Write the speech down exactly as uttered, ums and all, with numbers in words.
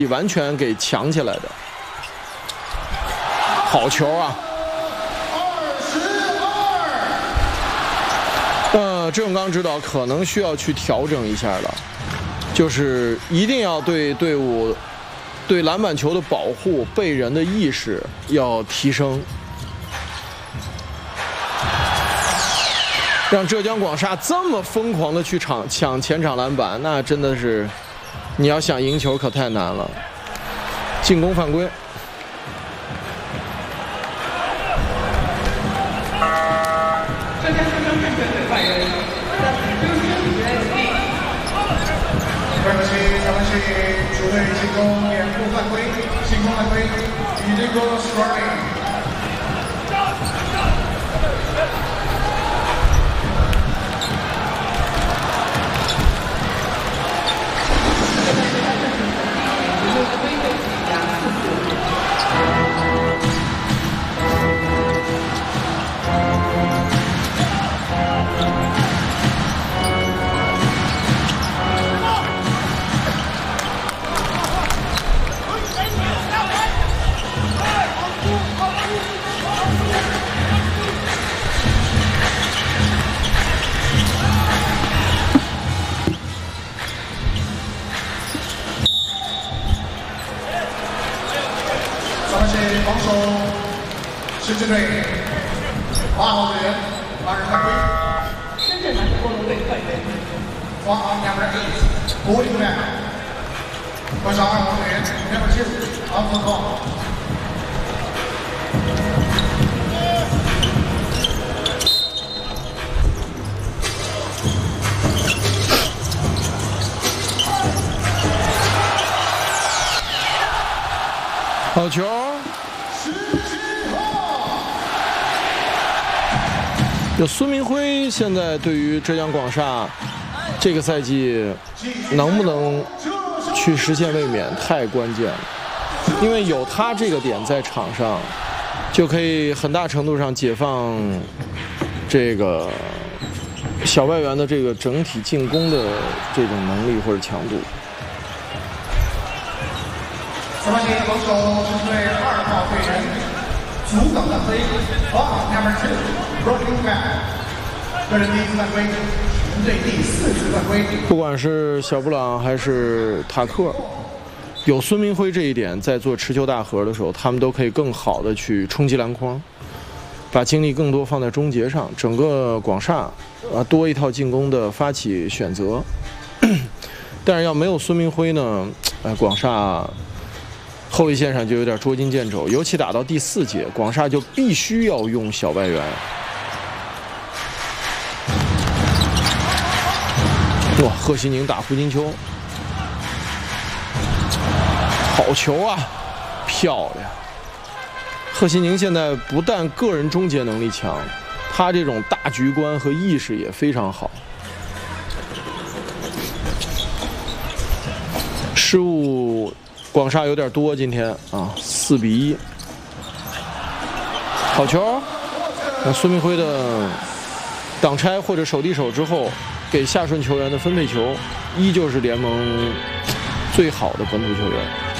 完全给抢起来的。好球啊！呃，郑永刚指导可能需要去调整一下了，就是一定要对队伍对篮板球的保护、背人的意识要提升。 让浙江广厦这么疯狂的去抢抢前场篮板，那真的是，你要想赢球可太难了。进攻犯规。 浙江浙江政权队外援，但是丢失主员有力。 对不起，咱们是主队进攻脸部犯规，进攻犯规 ，illegal scoring。 防守，深圳队八号队员八人犯规。 深圳男子波龙队外援。 花昂 number eight， 柏林队。多少二号队员 number two， 阿福康。 好球！ 就孙明辉现在对于浙江广厦这个赛季能不能去实现卫冕太关键了，因为有他这个点在场上，就可以很大程度上解放这个小外援的这个整体进攻的这种能力或者强度。 三分线防守是对二号队员阻挡犯规，花 number two running back， 个人第一次犯规，全队第四次犯规。 不管是小布朗还是塔克，有孙明辉这一点，在做持球大核的时候，他们都可以更好的去冲击篮筐，把精力更多放在终结上。整个广厦啊，多一套进攻的发起选择。但是要没有孙明辉呢，哎，广厦。 后卫线上就有点捉襟见肘，尤其打到第四节，广厦就必须要用小外援。哇，贺西宁打胡金秋，好球啊，漂亮！贺西宁现在不但个人终结能力强，他这种大局观和意识也非常好。失误。 广厦有点多，今天啊，四比一，好球！那孙明辉的挡拆或者手递手之后，给下顺球员的分配球，依旧是联盟最好的本土球员。